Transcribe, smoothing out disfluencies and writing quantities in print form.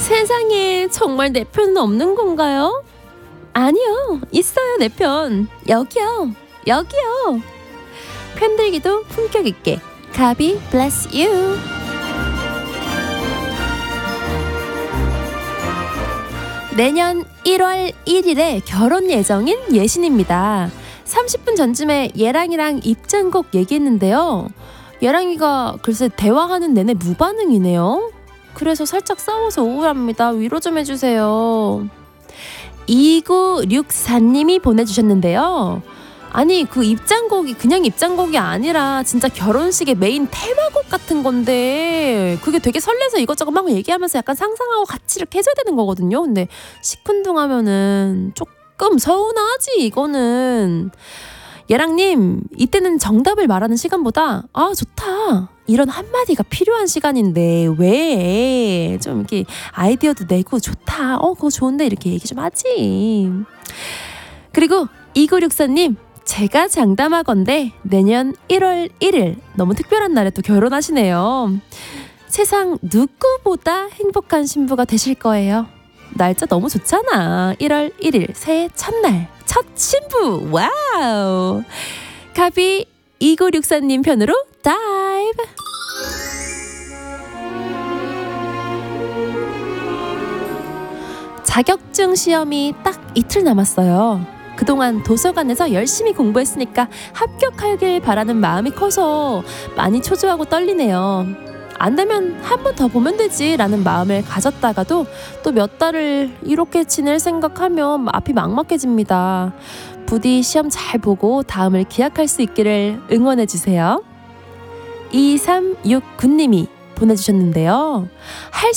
세상에 정말 내 편은 없는 건가요? 아니요, 있어요. 내 편. 여기요. 여기요. 편들기도 품격 있게. 가비 bless you. 내년 1월 1일에 결혼 예정인 예신입니다. 30분 전쯤에 얘랑이랑 입장곡 얘기했는데요. 얘랑이가 글쎄 대화하는 내내 무반응이네요. 그래서 살짝 싸워서 우울합니다. 위로 좀 해주세요. 2964님이 보내주셨는데요. 아니 그 입장곡이 그냥 입장곡이 아니라 진짜 결혼식의 메인 테마곡 같은 건데 그게 되게 설레서 이것저것 막 얘기하면서 약간 상상하고 같이 이렇게 해줘야 되는 거거든요. 근데 시큰둥하면은 조금 서운하지 이거는. 예랑님 이때는 정답을 말하는 시간보다 아 좋다 이런 한마디가 필요한 시간인데 왜 좀 이렇게 아이디어도 내고 좋다 그거 좋은데 이렇게 얘기 좀 하지. 그리고 2964님 제가 장담하건대 내년 1월 1일 너무 특별한 날에 또 결혼하시네요. 세상 누구보다 행복한 신부가 되실 거예요. 날짜 너무 좋잖아. 1월 1일 새해 첫날 첫 신부 와우. 가비 2964님 편으로 다이브. 자격증 시험이 딱 이틀 남았어요. 그동안 도서관에서 열심히 공부했으니까 합격하길 바라는 마음이 커서 많이 초조하고 떨리네요. 안 되면 한 번 더 보면 되지 라는 마음을 가졌다가도 또 몇 달을 이렇게 지낼 생각하면 앞이 막막해집니다. 부디 시험 잘 보고 다음을 기약할 수 있기를 응원해주세요. 2369님이 보내주셨는데요. 할